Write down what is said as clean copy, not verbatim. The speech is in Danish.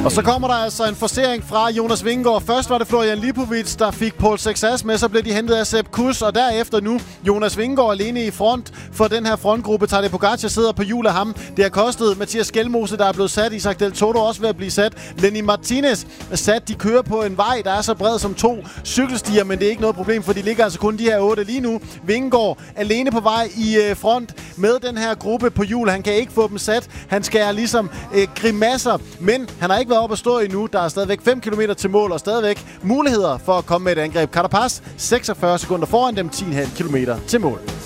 Og så kommer der altså en forcering fra Jonas Vingegaard. Først var det Florian Lipovic, der fik Paul 6As med, så blev de hentet af Sepp Kuss, og derefter nu Jonas Vingegaard alene i front for den her frontgruppe. Tadej Pogacar sidder på hjul af ham. Det har kostet Mathias Skelmose, der er blevet sat. Isaac Del Toro også ved at blive sat. Lenny Martinez er sat. De kører på en vej, der er så bred som 2 cykelstier, men det er ikke noget problem, for de ligger altså kun de her 8 lige nu. Vingegaard alene på vej i front med den her gruppe på hjul. Han kan ikke få dem sat. Han skærer ligesom grimasser, men han har ikke været op at stå endnu. Der er stadigvæk 5 km til mål, og stadigvæk muligheder for at komme med et angreb. Carapaz 46 sekunder foran dem, 10,5 km til mål.